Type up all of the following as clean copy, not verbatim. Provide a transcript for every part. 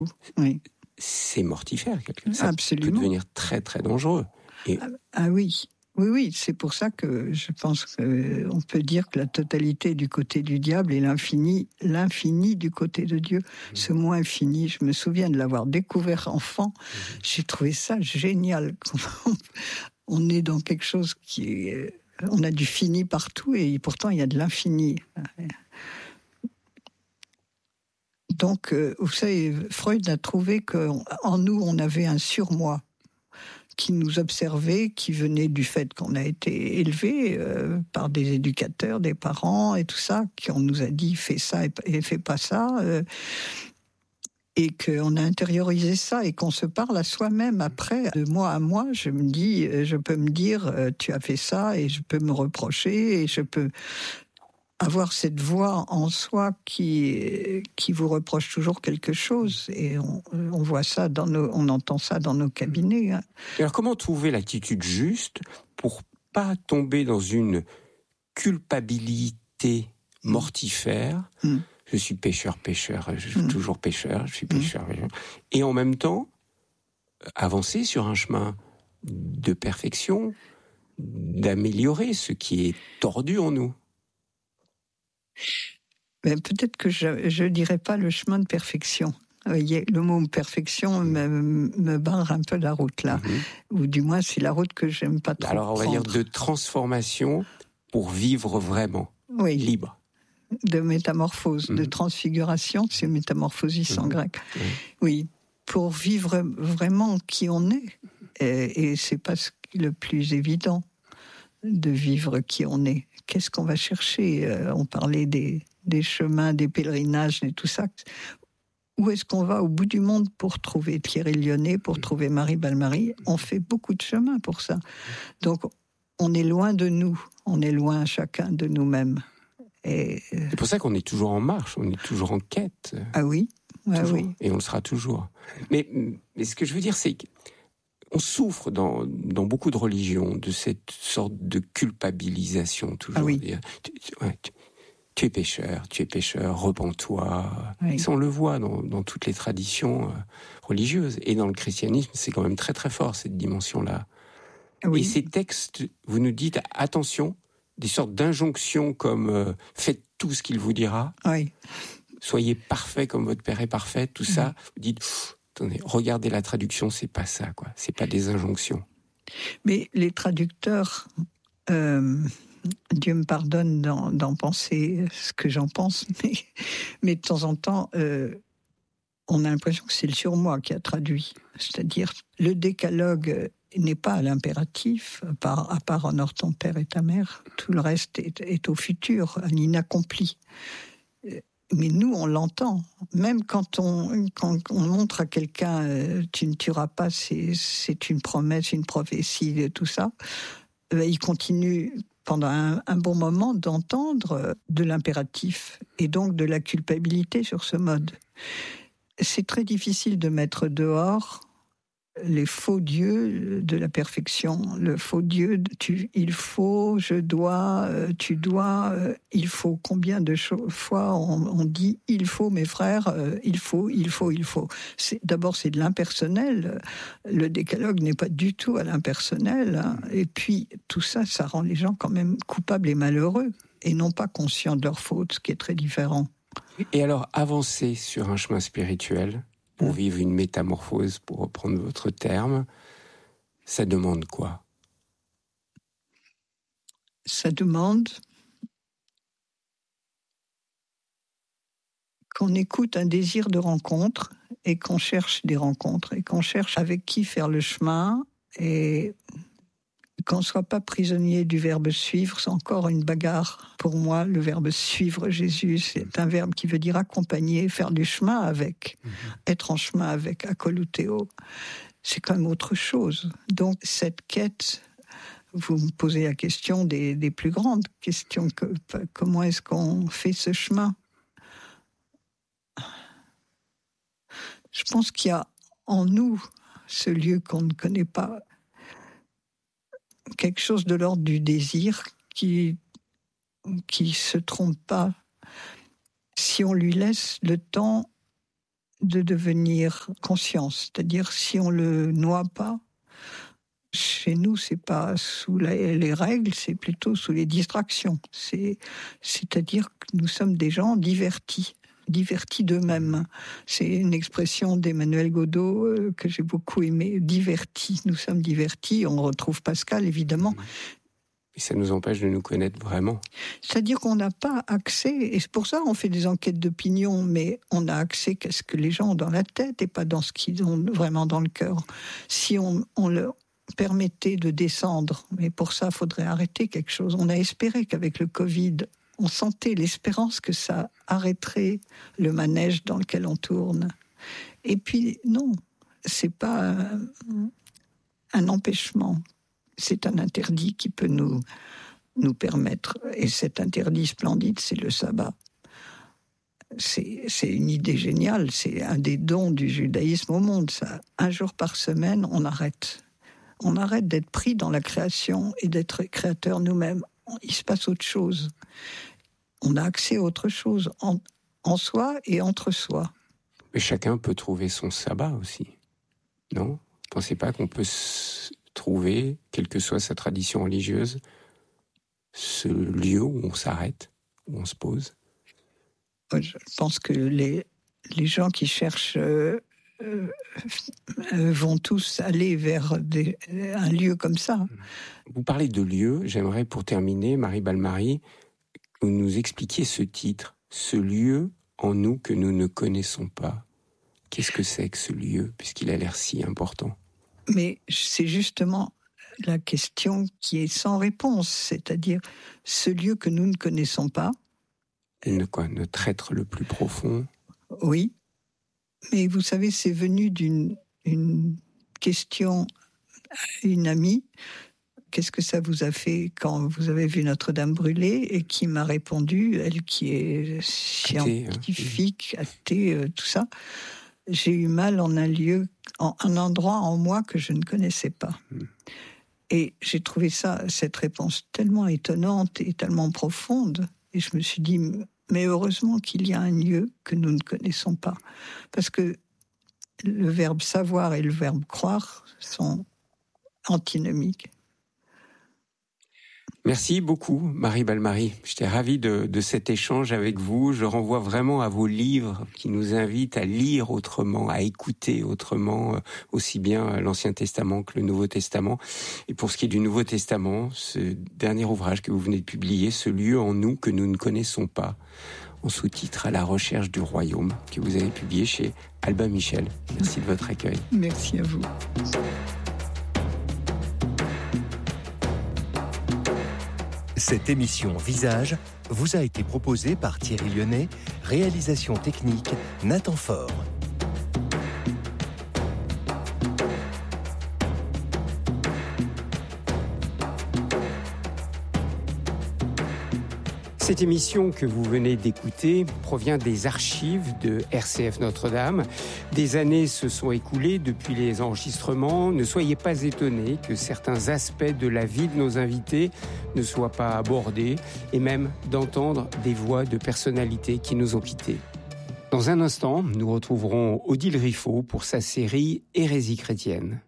Oui. C'est mortifère. Ça Absolument. peut devenir très, très dangereux. Et... oui. Oui, c'est pour ça que je pense qu'on peut dire que la totalité est du côté du diable et l'infini du côté de Dieu. Ce mot infini, je me souviens de l'avoir découvert enfant. J'ai trouvé ça génial. On est dans quelque chose qui est... On a du fini partout et pourtant il y a de l'infini. Donc, vous savez, Freud a trouvé qu'en nous, on avait un surmoi qui nous observait, qui venait du fait qu'on a été élevé par des éducateurs, des parents et tout ça, qui on nous a dit fais ça et fais pas ça, et qu'on a intériorisé ça et qu'on se parle à soi-même après. De moi à moi, je peux me dire tu as fait ça et je peux me reprocher et je peux avoir cette voix en soi qui vous reproche toujours quelque chose, et on voit ça on entend ça dans nos cabinets. Hein. Alors comment trouver l'attitude juste pour pas tomber dans une culpabilité mortifère? Je suis pécheur, je suis toujours pécheur, je suis pécheur. Et en même temps, avancer sur un chemin de perfection, d'améliorer ce qui est tordu en nous. Mais peut-être que je dirais pas le chemin de perfection. Vous voyez, le mot perfection me barre un peu la route là, ou du moins c'est la route que j'aime pas trop. Alors on va dire de transformation pour vivre vraiment libre. De métamorphose, de transfiguration, c'est métamorphosis en grec. Oui, pour vivre vraiment qui on est, et c'est pas le plus évident de vivre qui on est. Qu'est-ce qu'on va chercher? On parlait des chemins, des pèlerinages et tout ça. Où est-ce qu'on va au bout du monde pour trouver Thierry Lyonnais, pour trouver Marie Balmary? On fait beaucoup de chemin pour ça. Donc, on est loin de nous. On est loin chacun de nous-mêmes. Et c'est pour ça qu'on est toujours en marche, on est toujours en quête. Ah oui, oui. Et on le sera toujours. Mais ce que je veux dire, c'est qu'on souffre dans beaucoup de religions de cette sorte de culpabilisation toujours. Ah oui. Tu es pécheur, repens-toi. Oui. Ça, on le voit dans toutes les traditions religieuses. Et dans le christianisme, c'est quand même très très fort, cette dimension-là. Oui. Et ces textes, vous nous dites, attention, des sortes d'injonctions comme faites tout ce qu'il vous dira. Oui. Soyez parfait comme votre Père est parfait, tout ça. Vous dites, attendez, regardez la traduction, c'est pas ça, quoi. C'est pas des injonctions. Mais les traducteurs... Dieu me pardonne d'en penser ce que j'en pense, mais de temps en temps, on a l'impression que c'est le surmoi qui a traduit. C'est-à-dire, le décalogue n'est pas à l'impératif, à part honore ton père et ta mère. Tout le reste est au futur, à l'inaccompli. Mais nous, on l'entend. Même quand on montre à quelqu'un tu ne tueras pas, c'est une promesse, une prophétie, tout ça, il continue pendant un bon moment d'entendre de l'impératif et donc de la culpabilité sur ce mode. C'est très difficile de mettre dehors les faux dieux de la perfection, le faux dieu il faut, je dois, tu dois, il faut. Combien de fois on dit il faut, mes frères, il faut. D'abord, c'est de l'impersonnel. Le décalogue n'est pas du tout à l'impersonnel. Hein. Et puis, tout ça, ça rend les gens quand même coupables et malheureux et non pas conscients de leur faute, ce qui est très différent. Et alors, avancer sur un chemin spirituel pour vivre une métamorphose, pour reprendre votre terme, ça demande quoi? Ça demande qu'on écoute un désir de rencontre et qu'on cherche des rencontres et qu'on cherche avec qui faire le chemin et qu'on ne soit pas prisonnier du verbe suivre. C'est encore une bagarre pour moi, le verbe suivre Jésus. C'est un verbe qui veut dire accompagner, faire du chemin avec, être en chemin avec, akoluteo. C'est quand même autre chose. Donc cette quête, vous me posez la question des plus grandes questions. Comment est-ce qu'on fait ce chemin? Je pense qu'il y a en nous ce lieu qu'on ne connaît pas, quelque chose de l'ordre du désir qui se trompe pas si on lui laisse le temps de devenir conscience. C'est-à-dire, si on le noie pas, chez nous, c'est pas sous les règles, c'est plutôt sous les distractions. C'est-à-dire que nous sommes des gens divertis d'eux-mêmes. C'est une expression d'Emmanuel Godeau que j'ai beaucoup aimée, divertis. Nous sommes divertis, on retrouve Pascal, évidemment. Et ça nous empêche de nous connaître vraiment. C'est-à-dire qu'on n'a pas accès, et c'est pour ça qu'on fait des enquêtes d'opinion, mais on a accès qu'à ce que les gens ont dans la tête et pas dans ce qu'ils ont vraiment dans le cœur. Si on leur permettait de descendre, mais pour ça, il faudrait arrêter quelque chose. On a espéré qu'avec le Covid, on sentait l'espérance que ça arrêterait le manège dans lequel on tourne. Et puis, non, c'est pas un empêchement. C'est un interdit qui peut nous permettre. Et cet interdit splendide, c'est le sabbat. C'est une idée géniale. C'est un des dons du judaïsme au monde. Ça, 1 jour par semaine, on arrête. On arrête d'être pris dans la création et d'être créateurs nous-mêmes. Il se passe autre chose. On a accès à autre chose en soi et entre soi. Mais chacun peut trouver son sabbat aussi. Non ? Vous ne pensez pas qu'on peut trouver, quelle que soit sa tradition religieuse, ce lieu où on s'arrête, où on se pose? Je pense que les gens qui cherchent vont tous aller vers un lieu comme ça. Vous parlez de lieu, j'aimerais pour terminer, Marie Balmary, que vous nous expliquiez ce titre, ce lieu en nous que nous ne connaissons pas. Qu'est-ce que c'est que ce lieu, puisqu'il a l'air si important? Mais c'est justement la question qui est sans réponse, c'est-à-dire ce lieu que nous ne connaissons pas. Notre être le plus profond. Oui, mais vous savez, c'est venu d'une question à une amie. Qu'est-ce que ça vous a fait quand vous avez vu Notre-Dame brûler? Et qui m'a répondu, elle qui est scientifique, athée, tout ça. J'ai eu mal en un endroit en moi que je ne connaissais pas. Et j'ai trouvé cette réponse tellement étonnante et tellement profonde. Et je me suis dit, mais heureusement qu'il y a un lieu que nous ne connaissons pas. Parce que le verbe savoir et le verbe croire sont antinomiques. Merci beaucoup, Marie Balmary. J'étais ravi de cet échange avec vous. Je renvoie vraiment à vos livres qui nous invitent à lire autrement, à écouter autrement, aussi bien l'Ancien Testament que le Nouveau Testament. Et pour ce qui est du Nouveau Testament, ce dernier ouvrage que vous venez de publier, ce lieu en nous que nous ne connaissons pas, en sous-titre À la recherche du royaume, que vous avez publié chez Albin Michel. Merci de votre accueil. Merci à vous. Cette émission Visage vous a été proposée par Thierry Lyonnais, réalisation technique Nathan Faure. Cette émission que vous venez d'écouter provient des archives de RCF Notre-Dame. Des années se sont écoulées depuis les enregistrements. Ne soyez pas étonnés que certains aspects de la vie de nos invités ne soient pas abordés et même d'entendre des voix de personnalités qui nous ont quittés. Dans un instant, nous retrouverons Odile Riffaut pour sa série Hérésie chrétienne.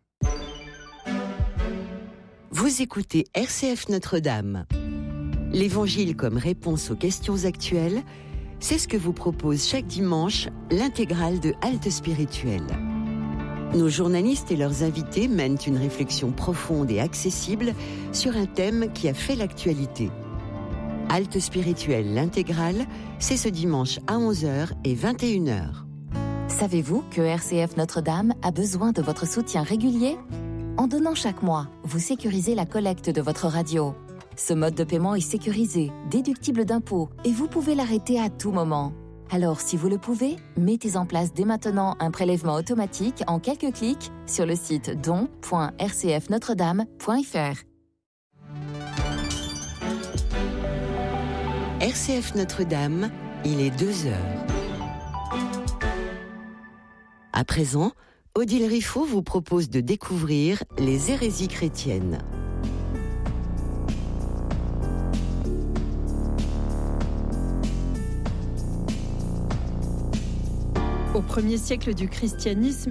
Vous écoutez RCF Notre-Dame. L'Évangile comme réponse aux questions actuelles, c'est ce que vous propose chaque dimanche l'intégrale de Halte Spirituelle. Nos journalistes et leurs invités mènent une réflexion profonde et accessible sur un thème qui a fait l'actualité. Halte Spirituelle, l'intégrale, c'est ce dimanche à 11h et 21h. Savez-vous que RCF Notre-Dame a besoin de votre soutien régulier? En donnant chaque mois, vous sécurisez la collecte de votre radio. Ce mode de paiement est sécurisé, déductible d'impôts et vous pouvez l'arrêter à tout moment. Alors, si vous le pouvez, mettez en place dès maintenant un prélèvement automatique en quelques clics sur le site don.rcfnotredame.fr. RCF Notre-Dame, il est 2h. À présent, Odile Riffaut vous propose de découvrir les hérésies chrétiennes. Au 1er siècle du christianisme,